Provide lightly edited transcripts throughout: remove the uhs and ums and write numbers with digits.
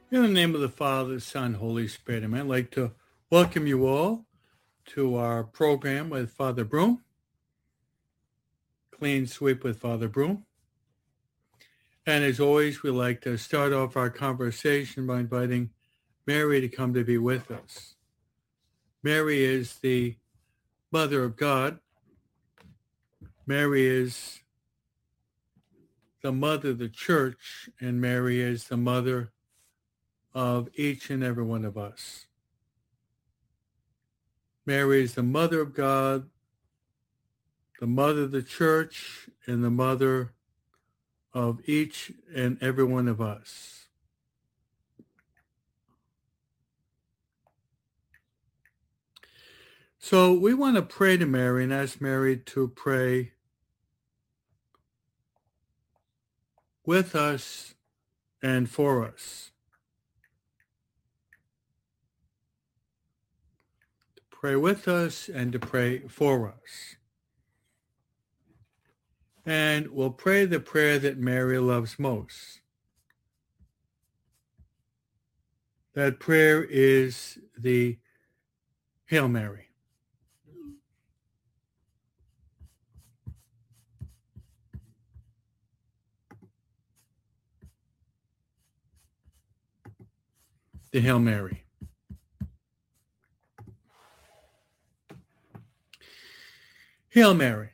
In the name of the Father, Son, Holy Spirit, amen. I'd like to welcome you all to our program with Father Broom, Clean Sweep with Father Broom. And as always, we like to start off our conversation by inviting Mary to come to be with us. Mary is the Mother of God. Mary is the Mother of the Church, and Mary is the Mother of each and every one of us. Mary is the Mother of God, the Mother of the Church, and the Mother of each and every one of us. So we want to pray to Mary and ask Mary to pray with us and for us. To pray with us and to pray for us. And we'll pray the prayer that Mary loves most. That prayer is the Hail Mary. The Hail Mary. Hail Mary,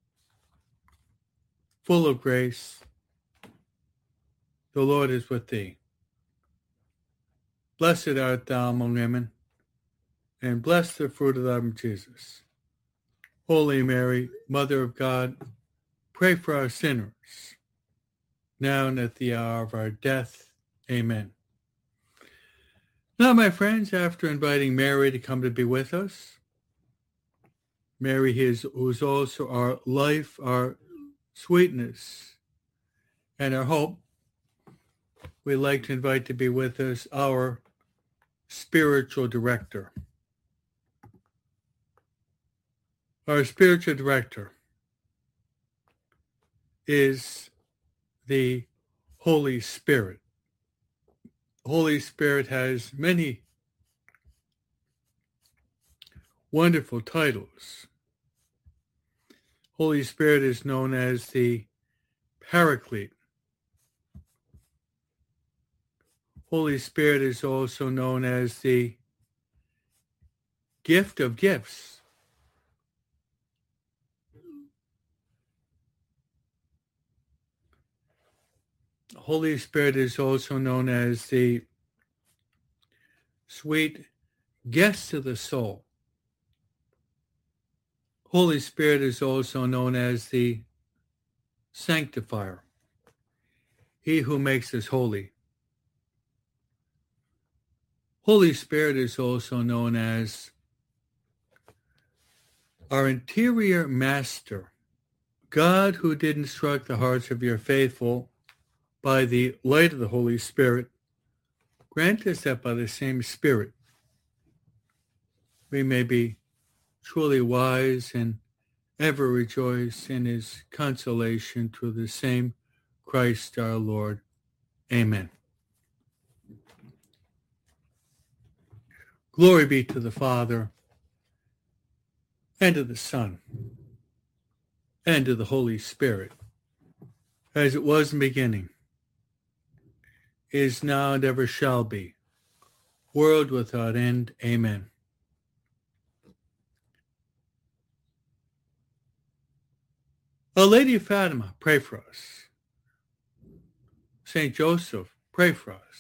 full of grace, the Lord is with thee. Blessed art thou among women, and blessed the fruit of thy womb, Jesus. Holy Mary, Mother of God, pray for our sinners, now and at the hour of our death. Amen. Now, my friends, after inviting Mary to come to be with us, Mary who's also our life, our sweetness, and our hope, we'd like to invite to be with us our spiritual director. Our spiritual director is the Holy Spirit. Holy Spirit has many wonderful titles. Holy Spirit is known as the Paraclete. Holy Spirit is also known as the gift of gifts. Holy Spirit is also known as the sweet guest of the soul. Holy Spirit is also known as the sanctifier, he who makes us holy. Holy Spirit is also known as our interior master, God who did instruct the hearts of your faithful by the light of the Holy Spirit. Grant us that by the same Spirit we may be truly wise and ever rejoice in his consolation through the same Christ our Lord. Amen. Glory be to the Father, and to the Son, and to the Holy Spirit, as it was in the beginning, is now, and ever shall be, world without end. Amen. Our Lady of Fatima, pray for us. Saint Joseph, pray for us.